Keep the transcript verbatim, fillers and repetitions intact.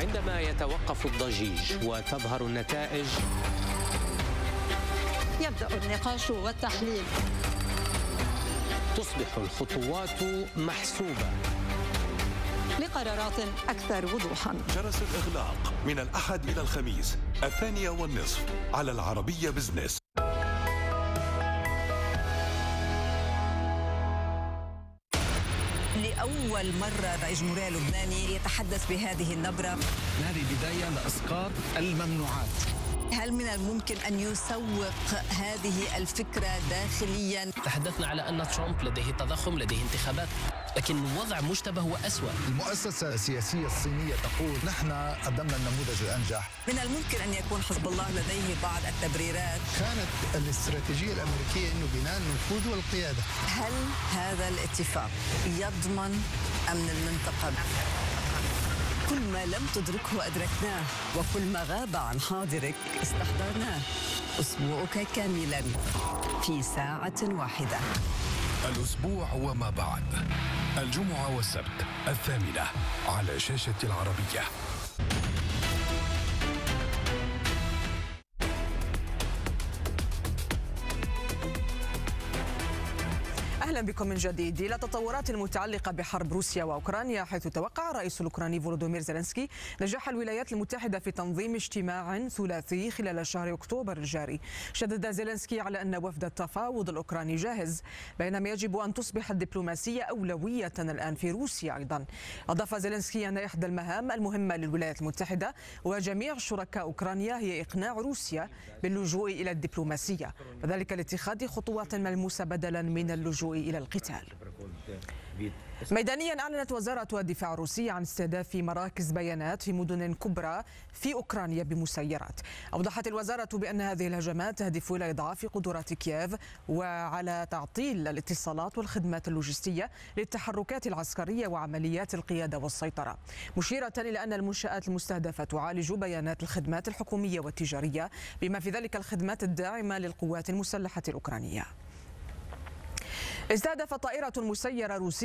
وعندما يتوقف الضجيج وتظهر النتائج يبدأ النقاش والتحليل. تصبح الخطوات محسوبة لقرارات أكثر وضوحا. جرس الإغلاق من الأحد إلى الخميس الثانية والنصف على العربية بزنس. لأول مرة رئيس الجمهورية اللبناني يتحدث بهذه النبرة. هذه بداية لإسقاط الممنوعات. هل من الممكن أن يسوق هذه الفكرة داخليا؟ تحدثنا على أن ترامب لديه تضخم، لديه انتخابات، لكن الوضع مشتبه وأسوأ. المؤسسة السياسية الصينية تقول نحن قدمنا النموذج الأنجح. من الممكن أن يكون حزب الله لديه بعض التبريرات. كانت الاستراتيجية الأمريكية أنه بناء النفوذ والقيادة. هل هذا الاتفاق يضمن أمن المنطقة؟ كل ما لم تدركه أدركناه، وكل ما غاب عن حاضرك استحضرناه. أسبوعك كاملا في ساعة واحدة. الأسبوع وما بعد، الجمعة والسبت الثامنة على شاشة العربية. أهلا بكم من جديد. إلى التطورات المتعلقة بحرب روسيا وأوكرانيا، حيث توقع الرئيس الأوكراني فولودومير زيلينسكي نجاح الولايات المتحدة في تنظيم اجتماع ثلاثي خلال شهر أكتوبر الجاري. شدد زيلينسكي على أن وفد التفاوض الأوكراني جاهز، بينما يجب أن تصبح الدبلوماسية أولوية الآن في روسيا أيضا. أضاف زيلينسكي أن إحدى المهام المهمة للولايات المتحدة وجميع شركاء أوكرانيا هي إقناع روسيا باللجوء إلى الدبلوماسية، وذلك لاتخاذ خطوات ملموسة بدلا من اللجوء إلى القتال. ميدانيا أعلنت وزارة الدفاع الروسية عن استهداف مراكز بيانات في مدن كبرى في أوكرانيا بمسيرات. أوضحت الوزارة بأن هذه الهجمات تهدف إلى إضعاف قدرات كييف وعلى تعطيل الاتصالات والخدمات اللوجستية للتحركات العسكرية وعمليات القيادة والسيطرة، مشيرة إلى أن المنشآت المستهدفة تعالج بيانات الخدمات الحكومية والتجارية، بما في ذلك الخدمات الداعمة للقوات المسلحة الأوكرانية. استهدفت طائرة مسيرة روسية